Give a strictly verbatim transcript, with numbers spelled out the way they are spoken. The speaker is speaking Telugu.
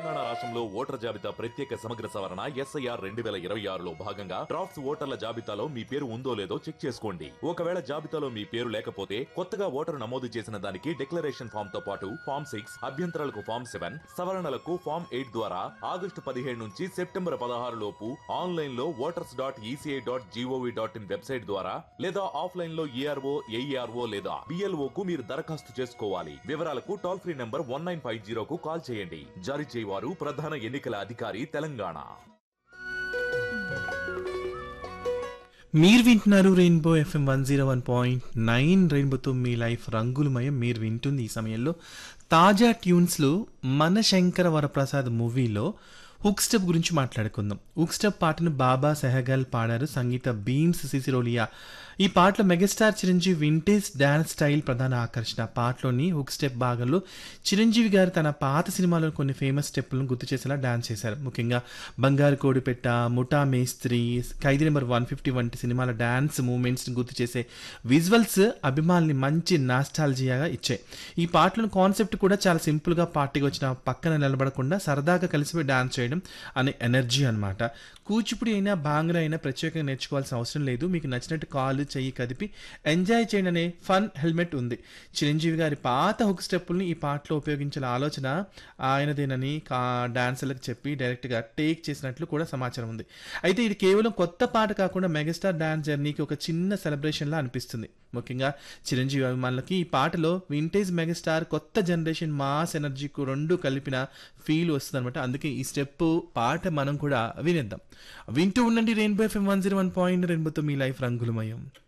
తెలంగాణ రాష్ట్రంలో ఓటర్ జాబితా ప్రత్యేక సమగ్ర సవరణ ఎస్ఐఆర్ రెండు వేల ఇరవై ఆరులో భాగంగా డ్రాఫ్ట్స్ ఓటర్ల జాబితాలో మీ పేరు ఉందో లేదో చెక్ చేసుకోండి. ఒకవేళ జాబితాలో మీ పేరు లేకపోతే కొత్తగా ఓటరు నమోదు చేసిన దానికి డిక్లరేషన్ ఫామ్ తో పాటు ఫామ్ సిక్స్ అభ్యంతరాలకు ఫామ్ సెవెన్ సవరణలకు ఫామ్ ఎయిట్ ద్వారా ఆగస్టు పదిహేడు నుంచి సెప్టెంబర్ పదహారు లోపు ఆన్లైన్ లో voters dot ECI dot GOV dot in website ద్వారా లేదా ఆఫ్లైన్ లో ఈఆర్ఓ ఏఈఆర్ఓ లేదా బిఎల్ఓ కు మీరు దరఖాస్తు చేసుకోవాలి. వివరాలకు toll free number one nine five జీరోకు call చేయండి. జారీ చేయవారు ప్రధాన ఎన్నికల అధికారి తెలంగాణ. మీరు వింటున్నారు rainbow FM one zero one point nine. రెయిన్బోతో మీ లైఫ్ రంగులమయం. మీరు వింటుంది ఈ సమయంలో తాజా ట్యూన్స్లో మన శంకర వరప్రసాద్ మూవీలో హుక్ స్టెప్ గురించి మాట్లాడుకుందాం. హుక్ స్టెప్ పాటను బాబా సెహగల్ పాడారు, సంగీత బీమ్స్ సిసిరోలియా. ఈ పాటలో megastar Chiranjeevi vintage dance style ప్రధాన ఆకర్షణ. పాటలోని హుక్ స్టెప్ భాగంలో చిరంజీవి గారు తన పాత సినిమాలో కొన్ని ఫేమస్ స్టెప్పులను గుర్తు చేసేలా డాన్స్ చేశారు. ముఖ్యంగా బంగారు కోడిపెట్ట, ముఠా మేస్త్రి, ఖైదీ నెంబర్ వన్ ఫిఫ్టీ వంటి సినిమాల డాన్స్ మూమెంట్స్ని గుర్తు చేసే విజువల్స్ అభిమానుల్ని మంచి నాస్టాలజియాగా ఇచ్చాయి. ఈ పాటలోని కాన్సెప్ట్ కూడా చాలా సింపుల్గా, పార్టీకి వచ్చిన పక్కన నిలబడకుండా సరదాగా కలిసిపోయి డాన్స్ చేయడం అనే ఎనర్జీ అనమాట. కూచిపూడి అయినా భాంగ్రా అయినా ప్రత్యేకంగా నేర్చుకోవాల్సిన అవసరం లేదు. మీకు నచ్చినట్టు కాళ్ళు చెయ్యి కదిపి ఎంజాయ్ చేయండి అనే ఫన్ హెల్మెట్ ఉంది. చిరంజీవి గారి పాత హుక్ స్టెప్పుల్ని ఈ పాటలో ఉపయోగించాల ఆలోచన ఆయనదేనని కా డాన్సర్లకు చెప్పి డైరెక్ట్గా టేక్ చేసినట్లు కూడా సమాచారం ఉంది. అయితే ఇది కేవలం కొత్త పాట కాకుండా మెగాస్టార్ డాన్స్ జర్నీకి ఒక చిన్న సెలబ్రేషన్లా అనిపిస్తుంది. ముఖ్యంగా చిరంజీవి అభిమానులకి ఈ పాటలో వింటేజ్ మెగాస్టార్, కొత్త జనరేషన్ మాస్ ఎనర్జీకు రెండు కలిపిన ఫీల్ వస్తుంది అనమాట. అందుకే ఈ స్టెప్ పాట మనం కూడా వినేద్దాం. వింటూ ఉండండి rainbow FM one zero one point. రెయిన్బోతో మీ లైఫ్ రంగులమయం.